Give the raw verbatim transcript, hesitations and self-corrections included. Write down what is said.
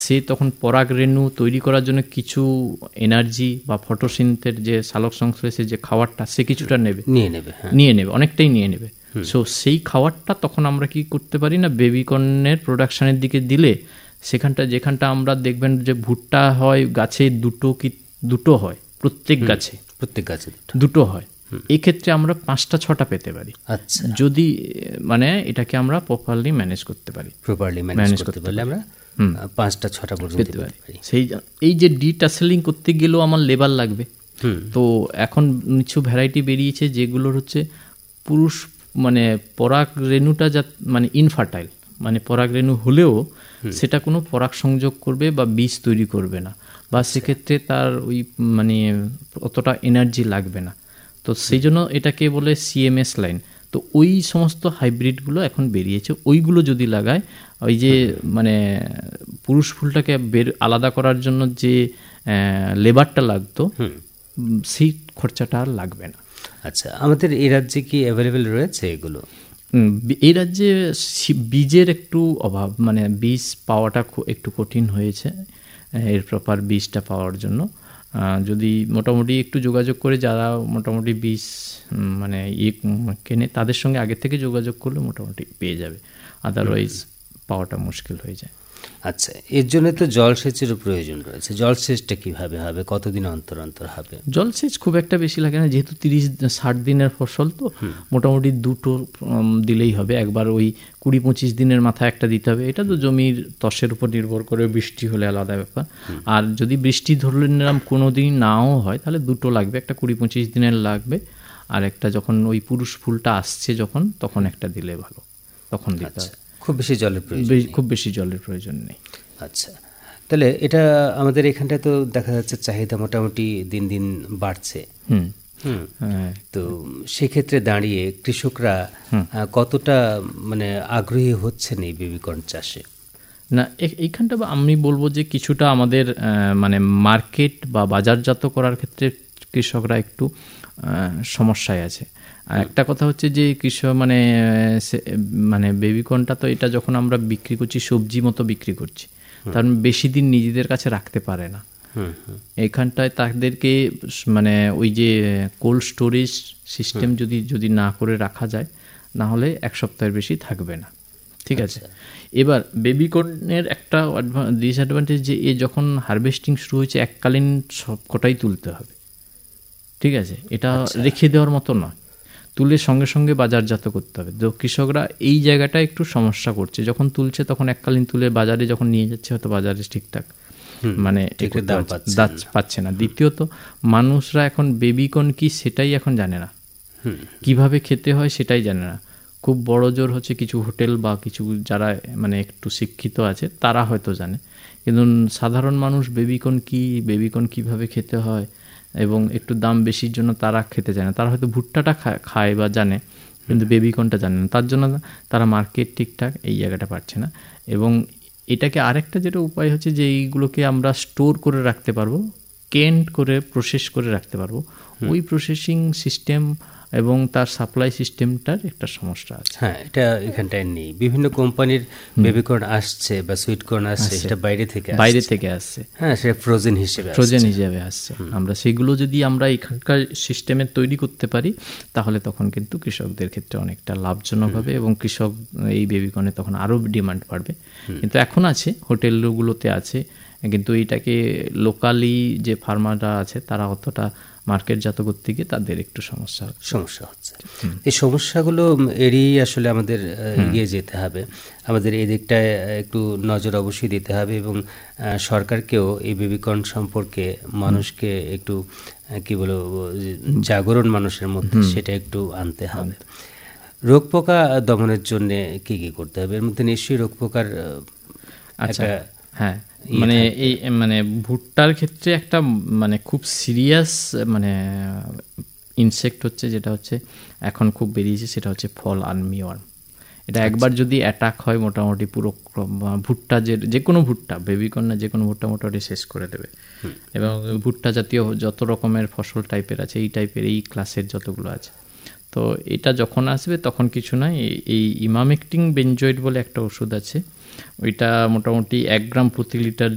সে তখন পরাগ রেণু তৈরি করার জন্য কিছু এনার্জি বা ফটোসিনথের যে সালোক সংশ্লেষে যে খাবারটা সে কিছুটা নেবে, নিয়ে নেবে নিয়ে নেবে অনেকটাই নিয়ে নেবে। সো সেই খাবারটা তখন আমরা কি করতে পারি না, বেবিকর্নের প্রোডাকশানের দিকে দিলে সেখানটা যেখানটা আমরা দেখবেন যে ভুট্টা হয় গাছে দুটো কি দুটো হয়, প্রত্যেক গাছে প্রত্যেক গাছে দুটো হয়, এক্ষেত্রে আমরা পাঁচটা ছটা পেতে পারি। আচ্ছা, যদি মানে এটাকে আমরা প্রপারলি ম্যানেজ করতে পারি, প্রপারলি ম্যানেজ করতে পারলে আমরা পাঁচটা ছটা পর্যন্ত পেতে পারি। সেই এই যে ডিটাসেলিং করতে গেলেও আমার লেবার লাগবে। তো এখন কিছু ভ্যারাইটি বেরিয়েছে যেগুলোর হচ্ছে পুরুষ মানে পরাগ রেণুটা যা মানে ইনফার্টাইল, মানে পরাগ রেণু হলেও সেটা কোনো পরাগ সংযোগ করবে বা বীজ তৈরি করবে না, বা সেক্ষেত্রে তার ওই মানে অতটা এনার্জি লাগবে না। তো সেই জন্য এটাকে বলে সিএমএস লাইন। তো ওই সমস্ত হাইব্রিডগুলো এখন বেরিয়েছে, ওইগুলো যদি লাগায় ওই যে মানে পুরুষ ফুলটাকে বের আলাদা করার জন্য যে লেবারটা লাগতো সেই খরচাটা আর লাগবে না। আচ্ছা, আমাদের এই রাজ্যে কি অ্যাভেলেবেল রয়েছে এগুলো? এই রাজ্যে বীজের একটু অভাব, মানে বীজ পাওয়াটা একটু কঠিন হয়েছে, এর প্রপার বীজটা পাওয়ার জন্য যদি মোটামুটি একটু যোগাযোগ করে যারা মোটামুটি বীজ মানে ইয়ে কেনে তাদের সঙ্গে আগে থেকে যোগাযোগ করলে মোটামুটি পেয়ে যাবে, আদারওয়াইজ পাওয়াটা মুশকিল হয়ে যায়। আচ্ছা, এর জন্য তো জলসেচেরও প্রয়োজন রয়েছে। জলসেচটা কিভাবে হবে, কতদিন অন্তর অন্তর হবে? জলসেচ খুব একটা বেশি লাগে না, যেহেতু তিরিশ ষাট দিনের ফসল তো মোটামুটি দুটো দিলেই হবে। একবার ওই কুড়ি পঁচিশ দিনের মাথায় একটা দিতে হবে, এটা তো জমির তসের উপর নির্ভর করে, বৃষ্টি হলে আলাদা ব্যাপার। আর যদি বৃষ্টি ধরলে নিলাম কোনো দিন নাও হয় তাহলে দুটো লাগবে, একটা কুড়ি পঁচিশ দিনের লাগবে, আর একটা যখন ওই পুরুষ ফুলটা আসছে যখন তখন একটা দিলে ভালো, তখন দিতে হবে। খুব বেশি জলের প্রয়োজন, খুব বেশি জলের প্রয়োজন নেই। আচ্ছা, তাহলে এটা আমাদের এখানটায় তো দেখা যাচ্ছে চাহিদা মোটামুটি দিন দিন বাড়ছে। হুম হুম তো সেক্ষেত্রে দাঁড়িয়ে কৃষকরা কতটা মানে আগ্রহী হচ্ছেন এই বেবিকর্ন চাষে? না, এইখানটা আমি বলবো যে কিছুটা আমাদের মানে মার্কেট বা বাজারজাত করার ক্ষেত্রে কৃষকরা একটু সমস্যায় আছে। আর একটা কথা হচ্ছে যে কৃষক মানে মানে বেবিকর্নটা তো এটা যখন আমরা বিক্রি করছি সবজি মতো বিক্রি করছি, তার বেশি দিন নিজেদের কাছে রাখতে পারে না। এখানটায় তাদেরকে মানে ওই যে কোল্ড স্টোরেজ সিস্টেম যদি যদি না করে রাখা যায়, না হলে এক সপ্তাহের বেশি থাকবে না। ঠিক আছে, এবার বেবিকর্নের একটা ডিসঅ্যাডভান্টেজ যে এ যখন হারভেস্টিং শুরু হয়েছে এককালীন সব কটাই তুলতে হবে। ঠিক আছে, এটা রেখে দেওয়ার মতো নয়, তুলে সঙ্গে সঙ্গে বাজারজাত করতে হবে। তো কৃষকরা এই জায়গাটা একটু সমস্যা করছে, যখন তুলছে তখন এককালীন তুলে বাজারে যখন নিয়ে যাচ্ছে হয়তো বাজারে ঠিকঠাক মানে দাম পাচ্ছে না। দ্বিতীয়ত মানুষরা এখন বেবিকর্ন কি সেটাই এখন জানে না, কিভাবে খেতে হয় সেটাই জানে না। খুব বড় জোর হচ্ছে কিছু হোটেল বা কিছু যারা মানে একটু শিক্ষিত আছে তারা হয়তো জানে, কিন্তু সাধারণ মানুষ বেবিকর্ন কি, বেবিকর্ন কিভাবে খেতে হয় এবং একটু দাম বেশির জন্য তারা খেতে চায় না। তারা হয়তো ভুট্টাটা খায় বা জানে, কিন্তু বেবিকর্নটা জানে না, তার জন্য তারা মার্কেট ঠিকঠাক এই জায়গাটা পাচ্ছে না। এবং এটাকে আরেকটা যেটা উপায় হচ্ছে যে এইগুলোকে আমরা স্টোর করে রাখতে পারবো, কেন্ড করে প্রসেস করে রাখতে পারবো। ওই প্রসেসিং সিস্টেম এবং তার সাপ্লাই সিস্টেমটার একটা সমস্যা আছে। হ্যাঁ, এটা এখানটায় নেই। বিভিন্ন কোম্পানির বেবিকর্ন আসছে বা সুইটকর্ন আসছে, সেটা বাইরে থেকে বাইরে থেকে আসছে, হ্যাঁ, সেটা ফ্রোজেন হিসেবে ফ্রোজেন হিসেবে আসছে। আমরা সেগুলো যদি আমরা এখানকার সিস্টেমে তৈরি করতে পারি তাহলে তখন কিন্তু কৃষকদের ক্ষেত্রে অনেকটা লাভজনক হবে এবং কৃষক এই বেবিকর্নে তখন আরও ডিমান্ড বাড়বে। কিন্তু এখন আছে হোটেলগুলোতে আছে, কিন্তু এটাকে লোকালি যে ফার্মাররা আছে তারা অতটা মার্কেটজাত করতে গিয়ে তাদের একটু সমস্যা সমস্যা হচ্ছে। এই সমস্যাগুলো এড়িয়ে আসলে আমাদের এগিয়ে যেতে হবে, আমাদের এই দিকটায় একটু নজর অবশ্যই দিতে হবে এবং সরকারকেও এই বেবিকর্ন সম্পর্কে মানুষকে একটু কি বলবো জাগরণ মানুষের মধ্যে সেটা একটু আনতে হবে। রোগ পোকা দমনের জন্য কি কি করতে হবে? এর মধ্যে নিশ্চয়ই রোগ পোকার আচ্ছা হ্যাঁ মানে এই মানে ভুট্টার ক্ষেত্রে একটা মানে খুব সিরিয়াস মানে ইনসেক্ট হচ্ছে যেটা হচ্ছে এখন খুব বেরিয়েছে, সেটা হচ্ছে ফল আর্মিওয়ার্ম। এটা একবার যদি অ্যাটাক হয় মোটামুটি পুরো ভুট্টা যে যে কোনো ভুট্টা, বেবিকর্ন না যে কোনো ভুট্টা মোটামুটি শেষ করে দেবে। এবং ভুট্টা জাতীয় যত রকমের ফসল টাইপের আছে এই টাইপের এই ক্লাসের যতগুলো আছে, তো এটা যখন আসবে তখন কিছু নয়, এই ইমামেকটিন বেনজয়েড বলে একটা ওষুধ আছে, ওইটা মোটামুটি এক গ্রাম প্রতি লিটার